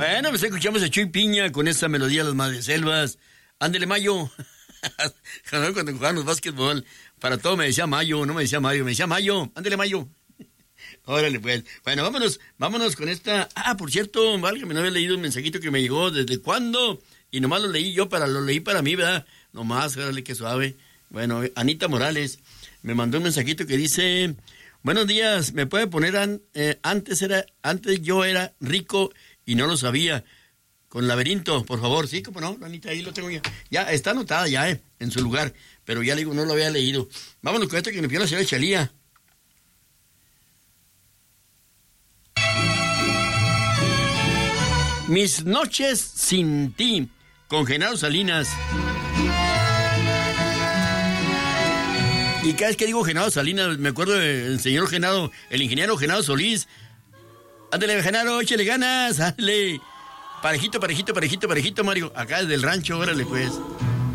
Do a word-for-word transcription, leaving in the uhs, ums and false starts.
Bueno, pues escuchamos a Chuy Piña con esa melodía de las Madreselvas. Ándele, Mayo. Cuando jugábamos básquetbol, para todo me decía Mayo, no me decía Mario, me decía Mayo. Ándele, Mayo. Órale, pues. Bueno, vámonos, vámonos con esta... Ah, por cierto, válgame, no había leído un mensajito que me llegó. ¿Desde cuándo? Y nomás lo leí yo, para lo leí para mí, ¿verdad? Nomás, órale, qué suave. Bueno, Anita Morales me mandó un mensajito que dice... Buenos días, ¿me puede poner an, eh, antes era antes yo era rico y no lo sabía? Con Laberinto, por favor. Sí, como no, Anita, ahí lo tengo ya. Ya, está anotada ya, eh, en su lugar. Pero ya le digo, no lo había leído. Vámonos con esto que me pidió la señora Chalía. Mis noches sin ti, con Genaro Salinas. Y cada vez que digo Genaro Salinas, me acuerdo del señor Genaro, el ingeniero Genaro Solís. Ándale, Genaro, échale ganas, ándale. Parejito, parejito, parejito, parejito, Mario. Acá desde el rancho, órale, pues.